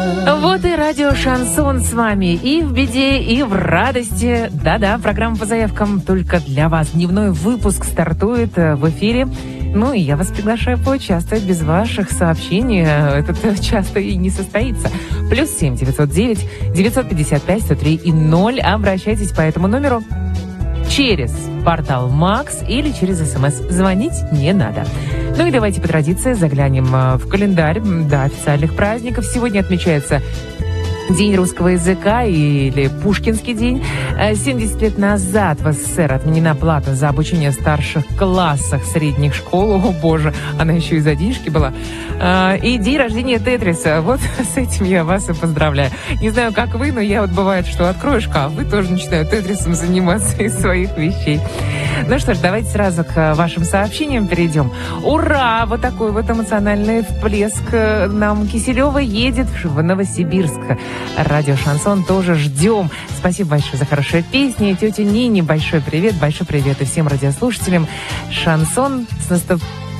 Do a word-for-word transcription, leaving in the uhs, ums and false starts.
Вот и радио «Шансон» с вами и в беде, и в радости. Да-да, программа по заявкам только для вас. Дневной выпуск стартует в эфире. Ну и я вас приглашаю поучаствовать. Без ваших сообщений это часто и не состоится. Плюс семь девятьсот девять девятьсот пятьдесят пять сто три и ноль. Обращайтесь по этому номеру через портал Макс или через СМС. Звонить не надо. Ну и давайте по традиции заглянем в календарь до официальных праздников. Сегодня отмечается День русского языка или Пушкинский день. семьдесят лет назад в СССР отменена плата за обучение в старших классах средних школ. О боже, она еще и за денежки была. И день рождения Тетриса. Вот с этим я вас и поздравляю. Не знаю, как вы, но я вот бывает, что открою шкаф, вы тоже начинаю Тетрисом заниматься из своих вещей. Ну что ж, давайте сразу к вашим сообщениям перейдем. Ура! Вот такой вот эмоциональный всплеск нам. Киселева едет в Новосибирск. Радио «Шансон» тоже ждем. Спасибо большое за хорошие песни. Тете Нине большой привет, большой привет и всем радиослушателям. «Шансон» с наступлением.